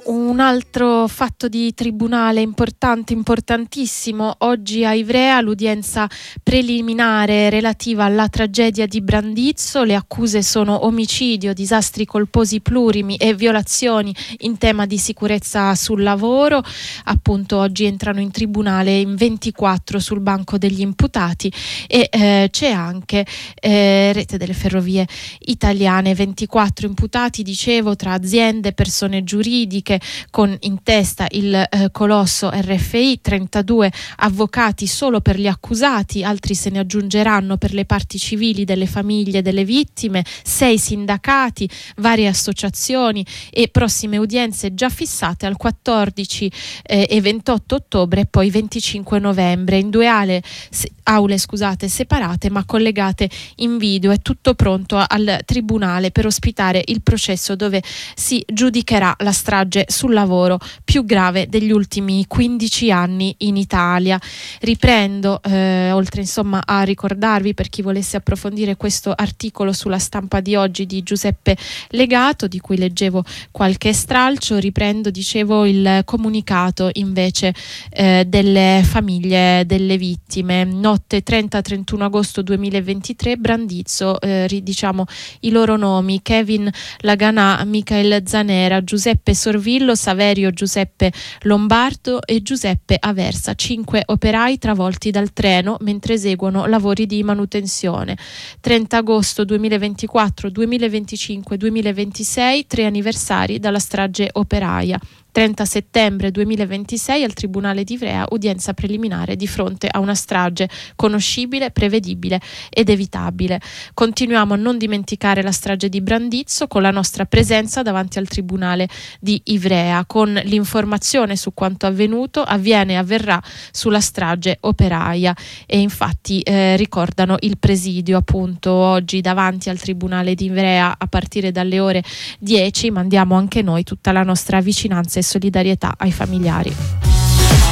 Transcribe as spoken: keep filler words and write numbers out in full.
Un altro fatto di tribunale importante, importantissimo, oggi a Ivrea l'udienza preliminare relativa alla tragedia di Brandizzo. Le accuse sono omicidio, disastri colposi plurimi e violazioni in tema di sicurezza sul lavoro. Appunto oggi entrano in tribunale in ventiquattro sul banco degli imputati e eh, c'è anche eh, Rete delle Ferrovie Italiane, ventiquattro imputati, dicevo, tra aziende, persone giuridiche, con in testa il eh, colosso R F I, trentadue avvocati solo per gli accusati, altri se ne aggiungeranno per le parti civili delle famiglie delle vittime, sei sindacati, varie associazioni e prossime udienze già fissate al quattordici eh, e ventotto ottobre e poi venticinque novembre in due aule, se, aule scusate, separate ma collegate in video. È tutto pronto al tribunale per ospitare il processo dove si giudicherà la strage sul lavoro più grave degli ultimi quindici anni in Italia. Riprendo, eh, oltre insomma a ricordarvi, per chi volesse approfondire, questo articolo sulla Stampa di oggi di Giuseppe Legato, di cui leggevo qualche stralcio. Riprendo, dicevo, il comunicato invece eh, delle famiglie delle vittime. Notte trenta trentuno agosto duemilaventitré, Brandizzo, eh, ridiciamo i loro nomi: Kevin Laganà, Michael Zanera, Giuseppe Sorvillo, Saverio Giuseppe Lombardo e Giuseppe Aversa, cinque operai travolti dal treno mentre eseguono lavori di manutenzione. trenta agosto duemilaventiquattro, duemilaventicinque, duemilaventisei, tre anniversari dalla strage operaia. trenta settembre duemilaventisei al Tribunale di Ivrea, udienza preliminare di fronte a una strage conoscibile, prevedibile ed evitabile. Continuiamo a non dimenticare la strage di Brandizzo con la nostra presenza davanti al Tribunale di Ivrea, con l'informazione su quanto avvenuto, avviene e avverrà sulla strage operaia. E infatti eh, ricordano il presidio appunto oggi davanti al Tribunale di Ivrea a partire dalle ore dieci. Mandiamo anche noi tutta la nostra vicinanza e solidarietà ai familiari.